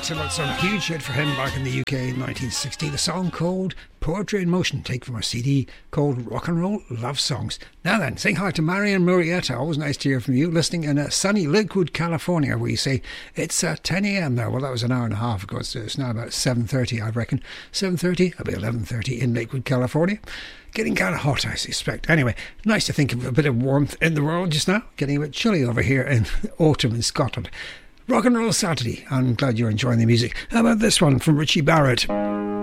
Tillotson, huge hit for him back in the UK in 1960. The song called Poetry in Motion, taken from a CD called Rock and Roll Love Songs. Now then, saying hi to Marian Murrieta. Always nice to hear from you, listening in sunny Lakewood, California, where you say it's 10 a.m. now. Well, that was an hour and a half ago. It's now about 7:30, I reckon. 7:30, it'll be 11:30 in Lakewood, California. Getting kind of hot, I suspect. Anyway, nice to think of a bit of warmth in the world just now. Getting a bit chilly over here in autumn in Scotland. Rock and Roll Saturday. I'm glad you're enjoying the music. How about this one from Richie Barrett?